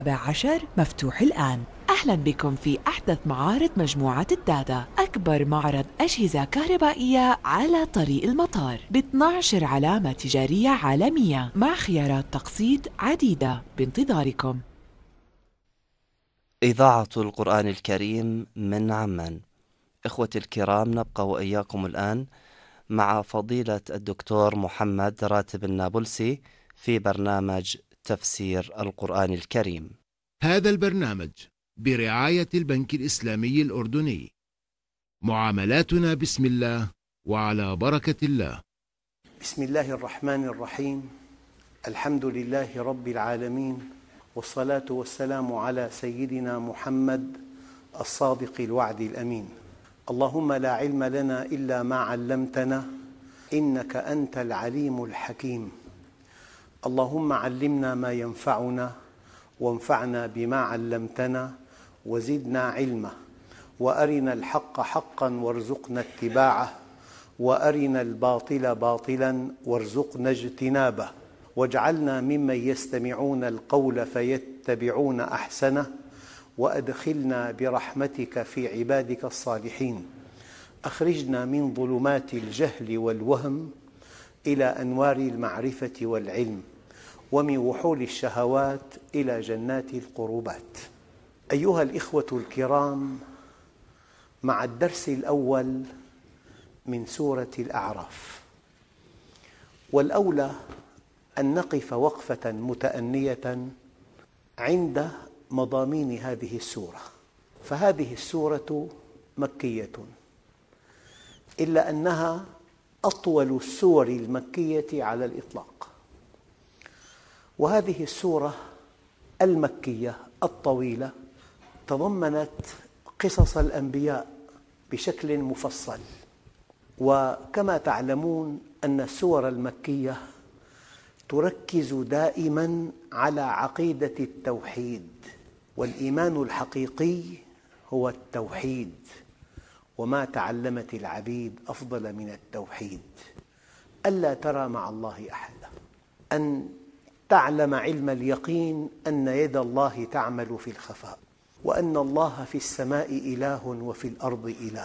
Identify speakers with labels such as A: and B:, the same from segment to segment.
A: 17 مفتوح الآن. أهلا بكم في أحدث معارض مجموعة الدادا، أكبر معرض أجهزة كهربائية على طريق المطار ب 12 علامة تجارية عالمية مع خيارات تقسيط عديدة بانتظاركم.
B: إذاعة القرآن الكريم من عمان. إخوتي الكرام، نبقى وإياكم الآن مع فضيلة الدكتور محمد راتب النابلسي في برنامج تفسير القرآن الكريم.
C: هذا البرنامج برعاية البنك الإسلامي الأردني. معاملاتنا بسم الله وعلى بركة الله.
D: بسم الله الرحمن الرحيم. الحمد لله رب العالمين، والصلاة والسلام على سيدنا محمد الصادق الوعد الأمين. اللهم لا علم لنا إلا ما علمتنا، إنك أنت العليم الحكيم. اللهم علمنا ما ينفعنا، وانفعنا بما علمتنا، وزدنا علما، وأرنا الحق حقا وارزقنا اتباعه، وأرنا الباطل باطلا وارزقنا اجتنابه، واجعلنا ممن يستمعون القول فيتبعون أحسنه، وأدخلنا برحمتك في عبادك الصالحين. أخرجنا من ظلمات الجهل والوهم إلى أنوار المعرفة والعلم، ومن وحول الشهوات إلى جنات القربات. أيها الإخوة الكرام، مع الدرس الأول من سورة الأعراف، والأولى أن نقف وقفة متأنية عند مضامين هذه السورة. فهذه السورة مكية، إلا أنها أطول السور المكية على الإطلاق. وهذه السورة المكية الطويلة تضمنت قصص الأنبياء بشكل مفصل. وكما تعلمون أن السور المكية تركز دائماً على عقيدة التوحيد، والإيمان الحقيقي هو التوحيد، وما تعلمت العبيد أفضل من التوحيد: ألا ترى مع الله أحدا، أن تعلم علم اليقين أن يد الله تعمل في الخفاء، وأن الله في السماء إله وفي الأرض إله،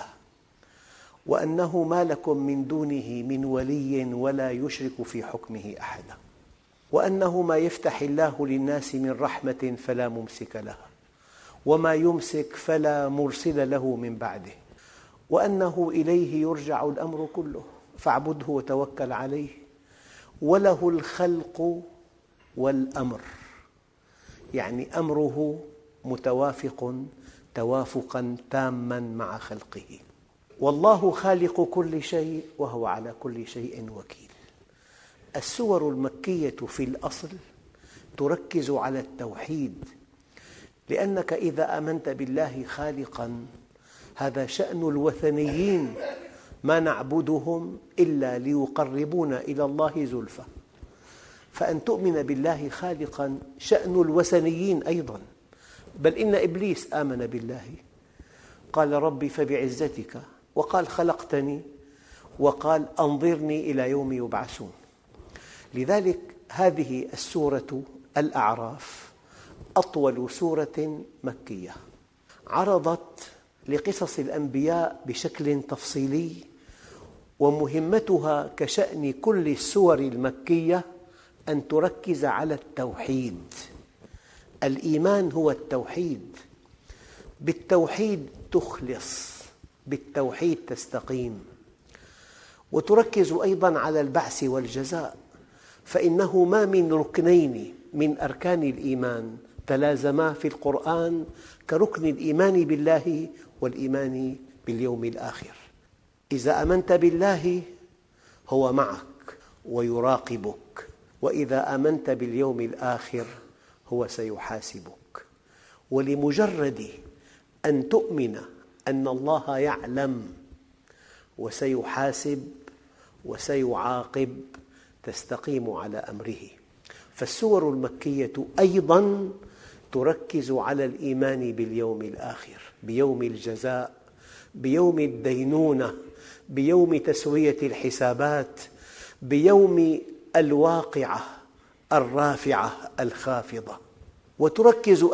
D: وأنه ما لكم من دونه من ولي ولا يشرك في حكمه أحدا، وأنه ما يفتح الله للناس من رحمة فلا ممسك لها، وما يمسك فلا مرسل له من بعده، وأنه إليه يرجع الأمر كله فاعبده وتوكل عليه، وله الخلق والأمر، يعني أمره متوافق توافقاً تاماً مع خلقه. والله خالق كل شيء وهو على كل شيء وكيل. السور المكية في الأصل تركز على التوحيد، لأنك إذا آمنت بالله خالقاً، هذا شأن الوثنيين، ما نعبدهم إلا ليقربونا إلى الله زلفى. فأن تؤمن بالله خالقاً شأن الوثنيين أيضاً. بل إن إبليس آمن بالله، قال ربي فبعزتك، وقال خلقتني، وقال أنظرني إلى يوم يبعثون. لذلك هذه السورة الأعراف أطول سورة مكية، عرضت لقصص الأنبياء بشكل تفصيلي، ومهمتها كشأن كل السور المكية أن تركز على التوحيد. الإيمان هو التوحيد، بالتوحيد تخلص، بالتوحيد تستقيم. وتركز أيضاً على البعث والجزاء، فإنه ما من ركنين من أركان الإيمان تلازما في القرآن كركن الإيمان بالله والإيمان باليوم الآخر. إذا آمنت بالله هو معك ويراقبك، وإذا آمنت باليوم الآخر هو سيحاسبك. ولمجرد أن تؤمن أن الله يعلم وسيحاسب وسيعاقب تستقيم على أمره. فالسور المكية أيضاً تركز على الإيمان باليوم الآخر، بيوم الجزاء، بيوم الدينونة، بيوم تسوية الحسابات، بيوم الواقعة الرافعة الخافضة. وتركز